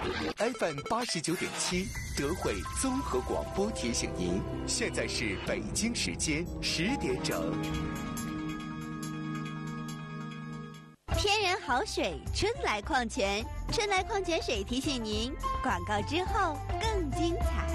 FM 89.7德惠综合广播提醒您，现在是北京时间10点整。 天然好水，春来矿泉，春来矿泉水提醒您，广告之后更精彩。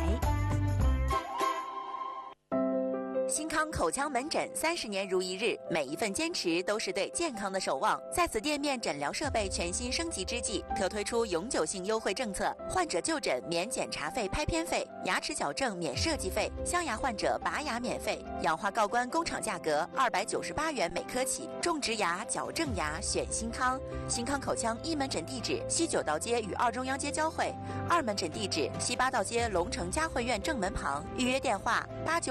新康口腔门诊30年如一日，每一份坚持都是对健康的守望。在此店面诊疗设备全新升级之际，特推出永久性优惠政策：患者就诊免检查费、拍片费，牙齿矫正免设计费，镶牙患者拔牙免费，氧化锆关工厂价格298元每颗起。种植牙、矫正牙选新康。新康口腔一门诊地址西9道街与2中央街交汇，2门诊地址西8道街龙城嘉汇苑正门旁。预约电话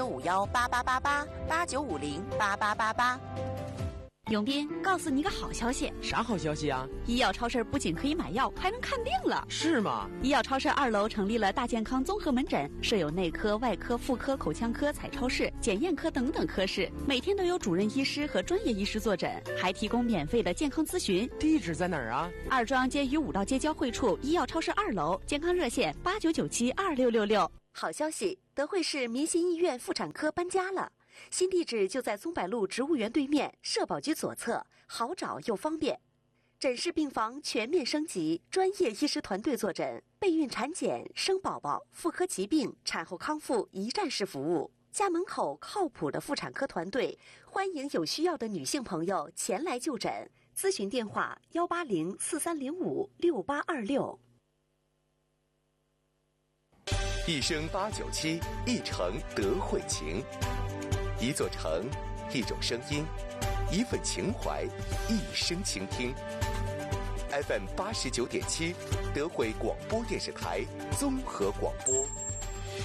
8951888889508888。 永斌，告诉你一个好消息。 啥好消息啊？ 医药超市不仅可以买药，还能看病了。 是吗？ 医药超市2楼成立了大健康综合门诊，设有内科、外科、妇科、口腔科、彩超室、检验科等等科室，每天都有主任医师和专业医师坐诊，还提供免费的健康咨询。 地址在哪儿啊 ？2中央街与5道街交汇处，医药超市2楼，健康热线89972666。 好消息，德惠市民心医院妇产科搬家了。新地址就在松柏路植物园对面，社保局左侧，好找又方便。诊室病房全面升级，专业医师团队坐诊，备孕产检、生宝宝、妇科疾病、产后康复一站式服务。家门口靠谱的妇产科团队，欢迎有需要的女性朋友前来就诊。咨询电话18043056826。 一声897，一城德惠情。一座城，一种声音，一份情怀，一声倾听。FM 89.7，德惠广播电视台综合广播。